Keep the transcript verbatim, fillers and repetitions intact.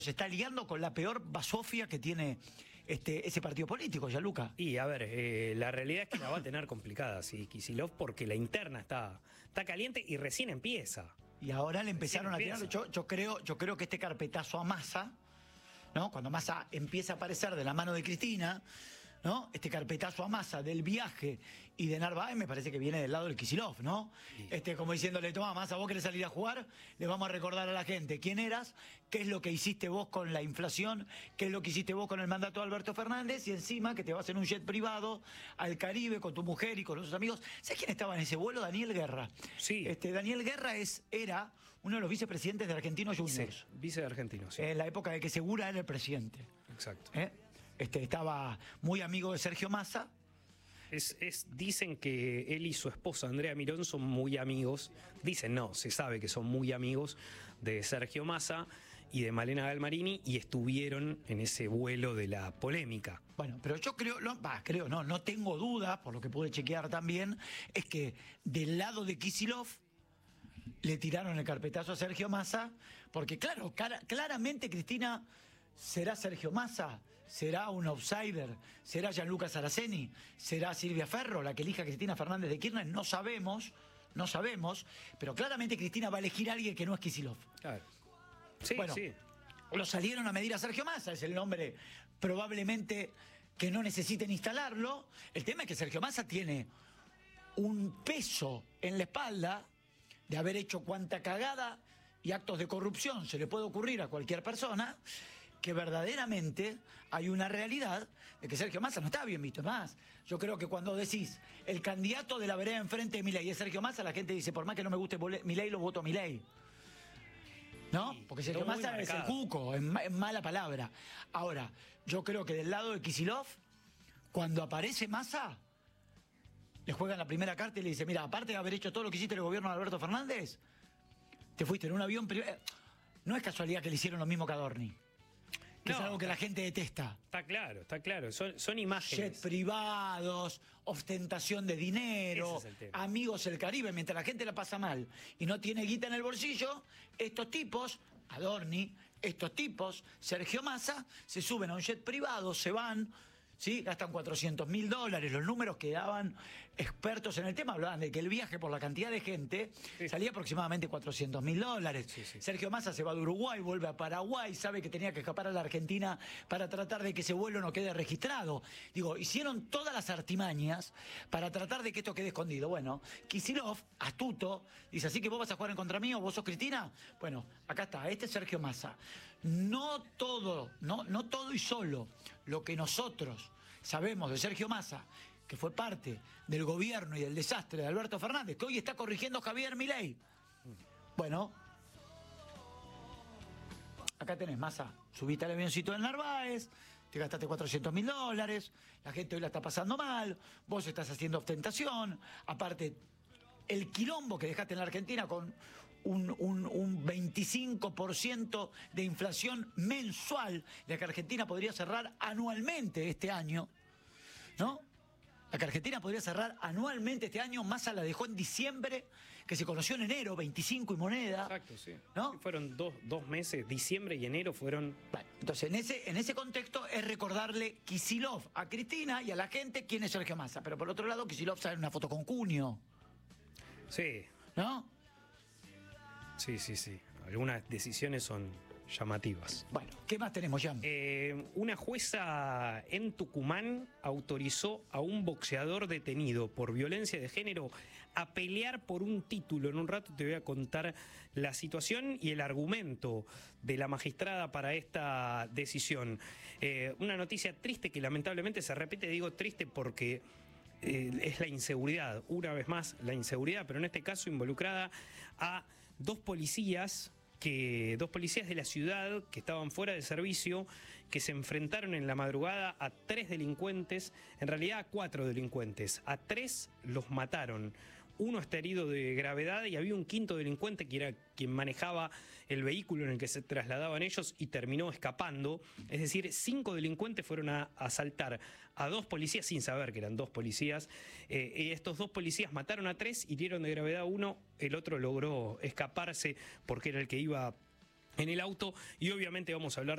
se está liando con la peor basofia que tiene este, ese partido político, Gianluca. Y a ver, eh, la realidad es que la va a tener complicada, sí, Kicillof, porque la interna está, está caliente y recién empieza. Y ahora le empezaron a tirar. Yo, yo, creo, yo creo que este carpetazo a Massa, ¿no? Cuando Massa empieza a aparecer de la mano de Cristina, ¿no? Este carpetazo a Massa del viaje y de Narváez me parece que viene del lado del Kicillof, ¿no? Sí. Este, como diciéndole, toma, Massa, vos querés salir a jugar, le vamos a recordar a la gente quién eras, qué es lo que hiciste vos con la inflación, qué es lo que hiciste vos con el mandato de Alberto Fernández, y encima que te vas en un jet privado al Caribe con tu mujer y con sus amigos. ¿Sabés quién estaba en ese vuelo? Daniel Guerra. Sí. Este, Daniel Guerra es, era uno de los vicepresidentes de Argentinos Juniors. Sí, vice de Argentinos, sí. En la época de que Segura era el presidente. Exacto. ¿Eh? Este, estaba muy amigo de Sergio Massa. Es, es, dicen que él y su esposa Andrea Mirón son muy amigos. Dicen, no, se sabe que son muy amigos de Sergio Massa y de Malena Galmarini, y estuvieron en ese vuelo de la polémica. Bueno, pero yo creo, no, bah, creo, no, no tengo dudas, por lo que pude chequear también, es que del lado de Kicillof le tiraron el carpetazo a Sergio Massa, porque claro, cara, claramente Cristina... ¿Será Sergio Massa? ¿Será un outsider? ¿Será Gianluca Saraceni? ¿Será Silvia Ferro la que elija a Cristina Fernández de Kirchner? No sabemos, no sabemos, pero claramente Cristina va a elegir a alguien que no es Kicillof. Claro. Sí, bueno, sí. Lo salieron a medir a Sergio Massa, es el nombre probablemente que no necesiten instalarlo. El tema es que Sergio Massa tiene un peso en la espalda de haber hecho cuanta cagada y actos de corrupción se le puede ocurrir a cualquier persona, que verdaderamente hay una realidad de que Sergio Massa no está bien visto. Más, yo creo que cuando decís el candidato de la vereda enfrente de Milei es Sergio Massa, la gente dice, por más que no me guste Milei, lo voto a Milei. ¿No? Porque Sergio Massa es el cuco, es, es mala palabra. Ahora, yo creo que del lado de Kicillof, cuando aparece Massa, le juegan la primera carta y le dice, mira, aparte de haber hecho todo lo que hiciste en el gobierno de Alberto Fernández, te fuiste en un avión privado. No es casualidad que le hicieron lo mismo que a Adorni. Que no, es algo que la gente detesta. Está claro, está claro. Son, son imágenes. Jet privados, ostentación de dinero, Ese es el tema. Amigos del Caribe, mientras la gente la pasa mal y no tiene guita en el bolsillo, estos tipos, Adorni, estos tipos, Sergio Massa, se suben a un jet privado, se van, ¿sí? Gastan cuatrocientos mil dólares. Los números que daban expertos en el tema hablaban de que el viaje por la cantidad de gente sí. salía aproximadamente cuatrocientos mil dólares. Sí, sí. Sergio Massa se va de Uruguay, vuelve a Paraguay, sabe que tenía que escapar a la Argentina para tratar de que ese vuelo no quede registrado. Digo, hicieron todas las artimañas para tratar de que esto quede escondido. Bueno, Kicillof, astuto, dice, así que vos vas a jugar en contra mío, vos sos Cristina. Bueno, acá está, este es Sergio Massa. No todo, no, no todo y solo lo que nosotros sabemos de Sergio Massa, que fue parte del gobierno y del desastre de Alberto Fernández, que hoy está corrigiendo Javier Milei. Bueno, acá tenés, Massa, subiste al avioncito del Narváez, te gastaste cuatrocientos mil dólares, la gente hoy la está pasando mal, vos estás haciendo ostentación, aparte el quilombo que dejaste en la Argentina con un, un, un veinticinco por ciento de inflación mensual, la que Argentina podría cerrar anualmente este año, ¿no? La que Argentina podría cerrar anualmente este año, Massa la dejó en diciembre, que se conoció en enero, veinticinco y moneda. Exacto, sí. ¿No? Sí, fueron dos, dos meses, diciembre y enero fueron... Bueno, entonces en ese, en ese contexto es recordarle Kicillof a Cristina y a la gente quién es Sergio Massa. Pero por otro lado, Kicillof sale en una foto con Cunio. Sí. ¿No? Sí, sí, sí. Algunas decisiones son llamativas. Bueno, ¿qué más tenemos, Jan? Eh, una jueza en Tucumán autorizó a un boxeador detenido por violencia de género a pelear por un título. En un rato te voy a contar la situación y el argumento de la magistrada para esta decisión. Eh, una noticia triste que lamentablemente se repite, digo triste porque... Eh, es la inseguridad, una vez más la inseguridad, pero en este caso involucrada a dos policías, que, dos policías de la ciudad que estaban fuera de servicio, que se enfrentaron en la madrugada a tres delincuentes, en realidad a cuatro delincuentes, a tres los mataron. Uno está herido de gravedad y había un quinto delincuente que era quien manejaba el vehículo en el que se trasladaban ellos y terminó escapando. Es decir, cinco delincuentes fueron a asaltar a dos policías sin saber que eran dos policías. Eh, y estos dos policías mataron a tres, hirieron de gravedad a uno, el otro logró escaparse porque era el que iba en el auto y obviamente vamos a hablar